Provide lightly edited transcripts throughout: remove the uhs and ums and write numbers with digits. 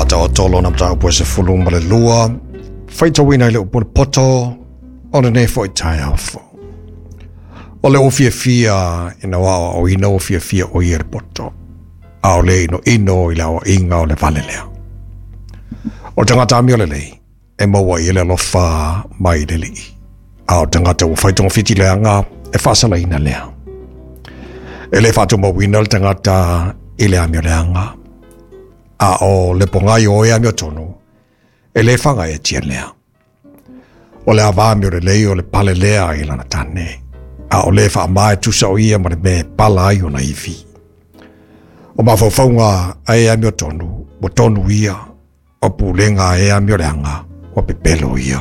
tangata o tolo na mta upwe se fulu male lua. Whaita wina ile upwe poto, o ne nefo i tai alfo. O le ofia fia ina wao o ina ofia fia o iere poto. A o le ino ila o inga o le valelea. O tangata ami o le lei, e maua i le lofa mai le li. A o tangata o whaitonga fiti leanga, e whasala ina lea. E le whatu mawina le tangata i le ami o leanga. A o le pongai o e ami o tonu, e le whanga e tia lea. O le avami o le lei o le pale lea i lana tane. A o le wha mai tusa o ia ma le me pala ai o na iwi. O mawhauwhaunga a e ami o tonu ia, o pulenga e ami o leanga, o pepelo ia.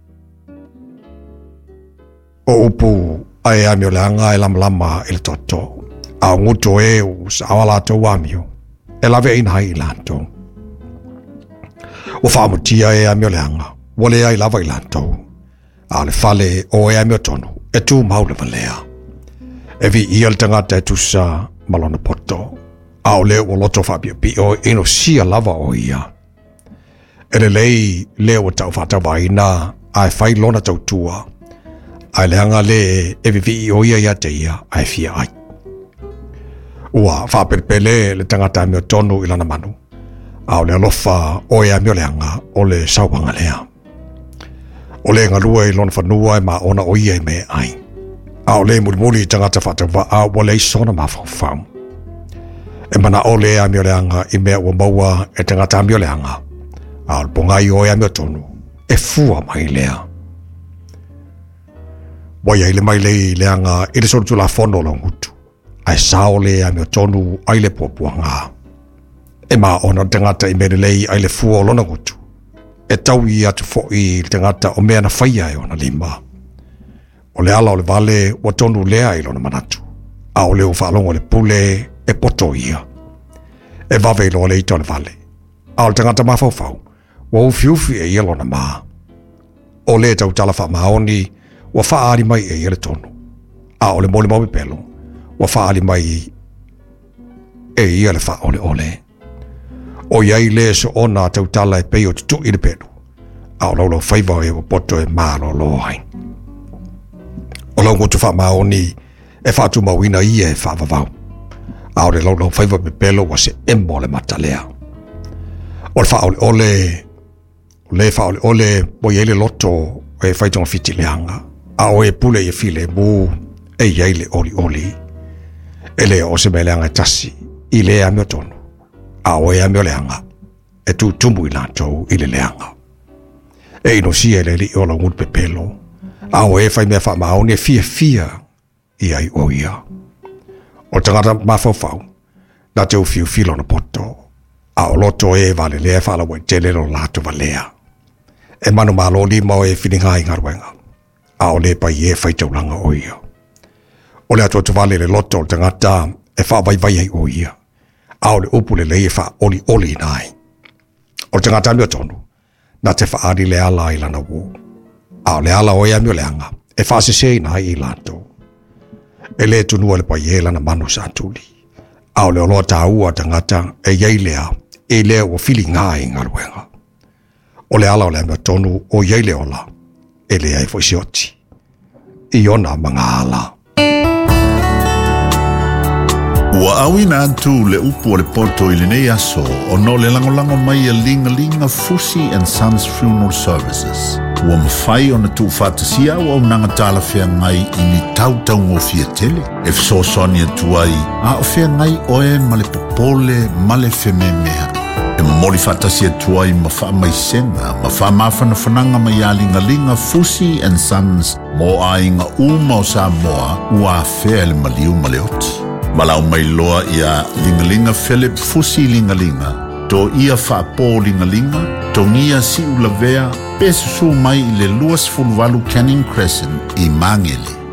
O upu a e ami o leanga e lama i le toto, a nguto e u sa awala tau amio, e lave ina hai i lanto. O whaamutia e ami o leanga, wale ai lava i lanto, a le fale o e ami o tonu, e tu maule valea. E vi ia le tangata e tusa malona poto, a o le o loto whapia pi o ino sia lava o ia. E le lei le o tau whatawa ina, a e whai lona tau tua, a le hanga le e vi o ia ia te ia, a e fia ai. Ua whaperpele le tangata ami o tonu ilana manu, a o le alofa o e ami o le hanga o le sauwanga lea. O le ngalua i lona whanua e ma ona o ia i me ai. A o le mulimuli tangata whatawa a o le isona ma whau. E mana o le ami o le hanga i mea ua maua e tangata ami o le hanga. A o le pongai o e ami o tonu e fua mai lea. Waia i le mai lei le hanga i le sorutu la fono lo ngutu. Ai sao le ami o tonu ai le puapuanga. E ma ona tangata i mele lei ai le fua o lona ngutu. E tau i atu fo i le tangata o mea na whaia e ona lima. O le ala o le vale o tonu lea i lona manatu. A o le o whaalongo le pule e poto ia. E vave ilo le ito le vale. A o le tangata mawhauwhau, wa ufiufi e ia lona maa. O le tau tala wha maoni, wa whaari mai e ia le tonu. A o le mole maui pelo, wa whaari mai e ia le wha ole ole. O iai le so ona tau tala e peo tutu i le pelu. A o laulau whaiva e o poto e maa lo lo hain. O lau ngutu wha maoni e whatu mawina ia e whavavau. A o le laulau whaiva me pelo wa se emo le matalea. O le wha ole ole mo iai le loto e whaitonga fiti le hanga. A o e pule i e file mu e iai le oli. E le o se me le hanga tasi i le ami o tonu. A o e ami o le hanga e tu tumu i lantou i le hanga. E ino si e le li o la ngun pe pelo. A o e whai mea wha maoni e fia i ai o ia. O tangata mawhauwhau na te ufiu filo na poto. A o loto e vale lea whala wai te lero lato valea. E manu malo lima o e whininga i ngaruenga. A o le pai e whaitaulanga o ia. O le ato te vale le loto o tangata e wha vai ai o ia. A o le upu le lei e wha oli nai. O tangata mi o tonu na te wha ari le ala i lana wu. A o le ala o ea mi o le anga e wha se nai i lanto. E le tunua le pai e lana manu sa tuli. A o le oloa ta ua tangata e iei lea e lea o fili ngā i ngaruenga. O le ala o le ea mi o tonu o iei le ola e lea e foisioti. I ona mga ala. Ua awina atu le upu o le poto i le nei aso o no le langolango mai a linga Fusi and Sons Funeral Services. Ua mawhai o na tu whātasia o nanga tala whea ngai i ni tautau ngō fia tele. E fsosoni atu ai, a o whea ngai oe ma le popole ma le wheme mea. E mori whātasia atu ai ma wha mai senga, ma wha mawhana whananga mai a linga Fusi and Sons mo a inga uma o Samoa ua whea le maliu ma le oti. Malau mai loa ia lingalinga Philip Fusi lingalinga, to ia whaapo lingalinga, to ngia si ulavea, pesu su mai i le luas fulwalu Canning Crescent i Mangele.